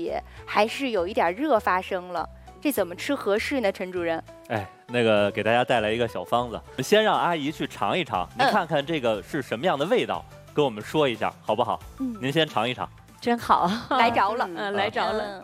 节，还是有一点热发生了。这怎么吃合适呢，陈主任？ 哎，那个给大家带来一个小方子，我们先让阿姨去尝一尝，您看看这个是什么样的味道，跟我们说一下好不好？您先尝一尝。 真好， 来着了， 来着了。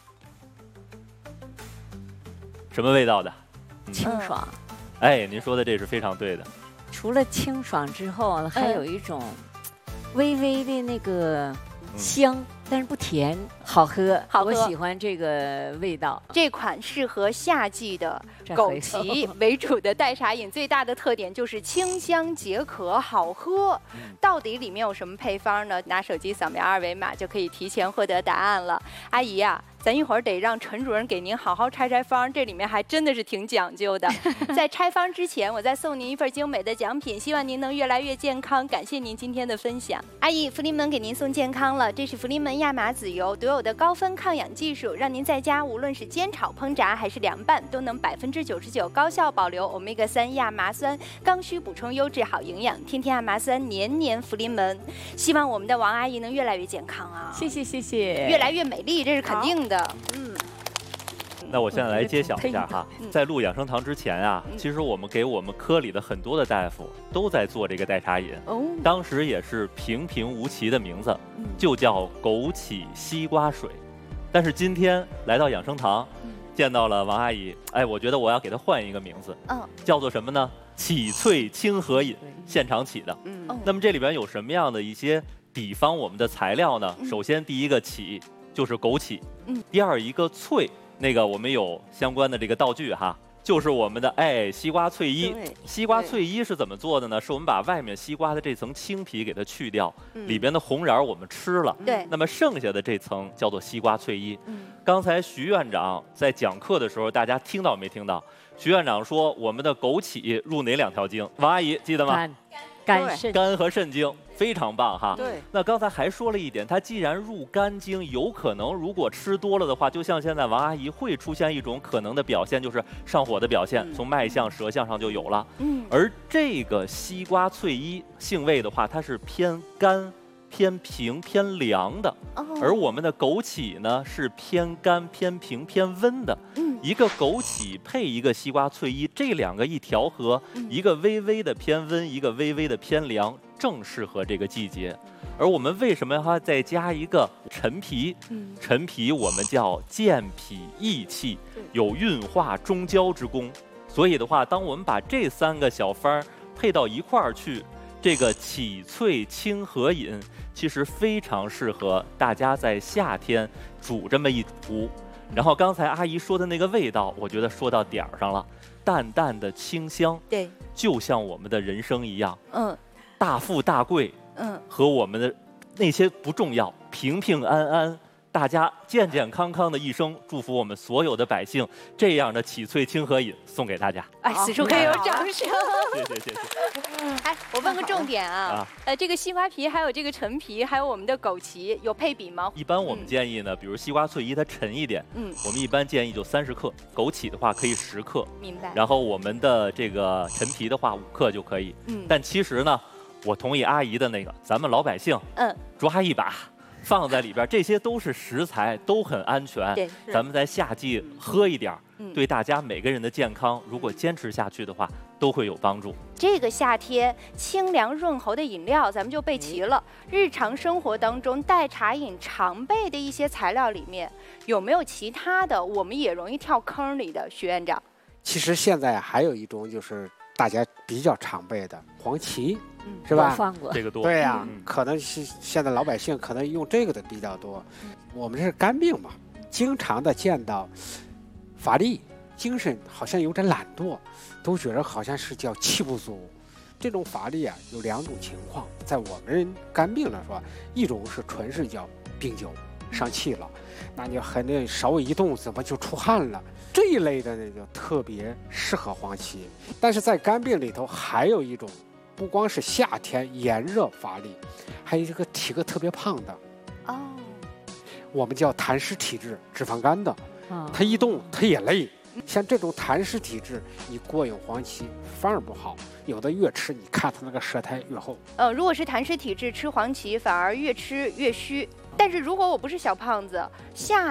什么味道的？ 清爽。 哎，您说的这是非常对的。 除了清爽之后，还有一种微微的那个香，但是不甜，好喝。我喜欢这个味道。 这款适合夏季的枸杞为主的代茶饮，最大的特点就是清香解渴，好喝。到底里面有什么配方呢？拿手机扫描二维码就可以提前获得答案了。阿姨呀，咱一会儿得让陈主任给您好好拆拆方，这里面还真的是挺讲究的。在拆方之前，我再送您一份精美的奖品，希望您能越来越健康。感谢您今天的分享，阿姨，福临门给您送健康了。这是福临门亚麻籽油独有的高分抗氧技术，让您在家无论是煎炒烹炸还是凉拌，都能99%高效保留欧米伽3亚麻酸，刚需补充优质好营养。天天亚麻酸，年年福临门。希望我们的王阿姨能越来越健康啊！ 谢谢， 越来越美丽，这是肯定的。 那我现在来揭晓一下哈，在录养生堂之前啊，其实我们给我们科里的很多的大夫都在做这个代茶饮，当时也是平平无奇的名字，就叫枸杞西瓜水。但是今天来到养生堂，见到了王阿姨，哎，我觉得我要给她换一个名字，叫做什么呢？杞萃清和饮，现场起的。那么这里边有什么样的一些比方我们的材料呢？首先第一个杞就是枸杞，第二一个萃。那个我们有相关的这个道具哈，就是我们的西瓜萃衣。西瓜萃衣是怎么做的呢？是我们把外面西瓜的这层青皮给它去掉，里边的红瓤我们吃了。 对， 那么剩下的这层叫做西瓜萃衣。刚才徐院长在讲课的时候，大家听到没听到？徐院长说我们的枸杞入哪2条经？王阿姨记得吗？肝和肾经，非常棒哈。 对。 那刚才还说了一点，它既然入肝经，有可能如果吃多了的话，就像现在王阿姨会出现一种可能的表现，就是上火的表现，从脉象、舌象上就有了。而这个西瓜萃衣性味的话，它是偏干、偏平、偏凉的，而我们的枸杞呢是偏干、偏平、偏温的。一个枸杞配一个西瓜萃衣，这两个一调和，一个微微的偏温，一个微微的偏凉，正适合这个季节。而我们为什么要再加一个陈皮？陈皮我们叫健脾益气，有运化中焦之功。所以的话，当我们把这3个小方配到一块儿去，这个杞萃清和饮其实非常适合大家在夏天煮这么一壶。然后刚才阿姨说的那个味道，我觉得说到点儿上了，淡淡的清香， 对， 就像我们的人生一样，大富大贵，和我们的那些不重要，平平安安，大家健健康康的一生，祝福我们所有的百姓。这样的杞萃清和饮送给大家。 哎，此处可以有掌声。 谢谢。 哎，我问个重点啊，这个西瓜皮还有这个陈皮，还有我们的枸杞有配比吗？ 一般我们建议呢，比如西瓜萃衣它沉一点，我们一般建议就30克，枸杞的话可以10克， 明白。 然后我们的这个陈皮的话5克就可以。但其实呢，我同意阿姨的那个，咱们老百姓，抓一把。放在里边，这些都是食材，都很安全。 对， 咱们在夏季喝一点，对大家每个人的健康，如果坚持下去的话，都会有帮助。 这个夏天清凉润喉的饮料，咱们就备齐了。日常生活当中代茶饮常备的一些材料里面，有没有其他的我们也容易跳坑里的？徐院长， 其实现在还有一种就是大家比较常备的黄芪。是吧？ 放过这个多。 对呀，可能是现在老百姓可能用这个的比较多。我们这是肝病嘛，经常的见到乏力、精神好像有点懒惰，都觉得好像是叫气不足。这种乏力啊，有2种情况，在我们肝病来说，一种是纯是叫病酒上气了，那你很那稍微一动怎么就出汗了。这一类的呢，就特别适合黄芪。但是在肝病里头还有一种。不光是夏天炎热乏力，还有一个体格特别胖的，我们叫痰湿体质、脂肪肝的，他一动他也累。像这种痰湿体质，你过用黄芪反而不好，有的越吃，你看他那个舌苔越厚。 如果是痰湿体质，吃黄芪反而越吃越虚。但是如果我不是小胖子，夏